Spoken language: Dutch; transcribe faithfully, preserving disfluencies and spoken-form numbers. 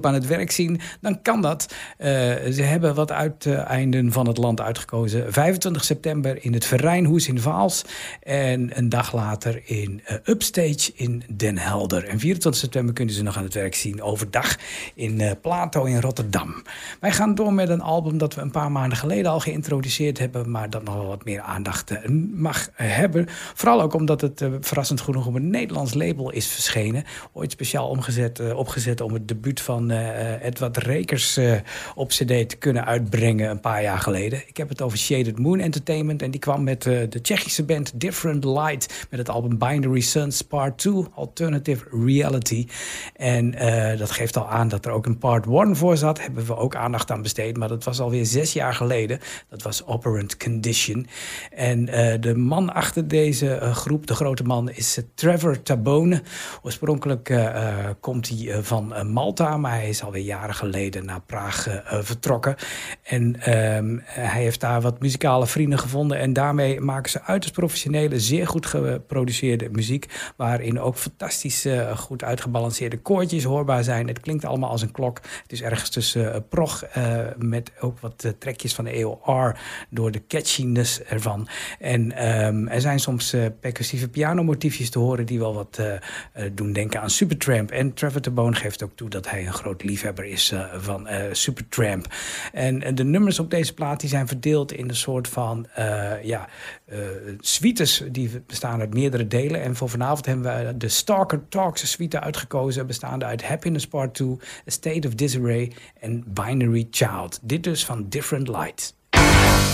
aan het werk zien, dan kan dat. Uh, ze hebben wat uiteinden van het land uitgekozen. vijfentwintig september in het Verrijnhoes in Vaals. En een dag later in uh, Upstage in Den Helder. En vierentwintig september kunnen ze nog aan het werk zien overdag in uh, Plato in Rotterdam. Wij gaan door met een album dat we een paar maanden geleden al geïntroduceerd hebben, maar dat nog wel wat meer aandacht uh, mag uh, hebben. Vooral ook omdat het uh, verrassend genoeg op een Nederlands label is verschenen. Ooit speciaal omgezet, uh, opgezet om het debuut van Uh, Edward Rekers uh, op cd te kunnen uitbrengen een paar jaar geleden. Ik heb het over Shaded Moon Entertainment en die kwam met uh, de Tsjechische band Different Light met het album Binary Suns Part twee, Alternative Reality. En uh, dat geeft al aan dat er ook een Part één voor zat. Hebben we ook aandacht aan besteed, maar dat was alweer zes jaar geleden. Dat was Operant Condition. En uh, de man achter deze uh, groep, de grote man, is uh, Trevor Tabone. Oorspronkelijk uh, uh, komt hij uh, van uh, Malta, maar hij is alweer jaren geleden naar Praag uh, vertrokken. En um, hij heeft daar wat muzikale vrienden gevonden. En daarmee maken ze uiterst professionele, zeer goed geproduceerde muziek. Waarin ook fantastisch uh, goed uitgebalanceerde koortjes hoorbaar zijn. Het klinkt allemaal als een klok. Het is ergens tussen uh, prog uh, met ook wat uh, trekjes van de E O R door de catchiness ervan. En um, er zijn soms uh, percussieve pianomotiefjes te horen die wel wat uh, uh, doen denken aan Supertramp. En Trevor Tabone geeft ook toe dat hij een groot liefhebber is uh, van uh, Supertramp. En, en de nummers op deze plaat die zijn verdeeld in een soort van uh, ja, uh, suites. Die bestaan uit meerdere delen. En voor vanavond hebben we de Stalker Talks suite uitgekozen. Bestaande uit Happiness Part twee, A State of Disarray en Binary Child. Dit dus van Different Light.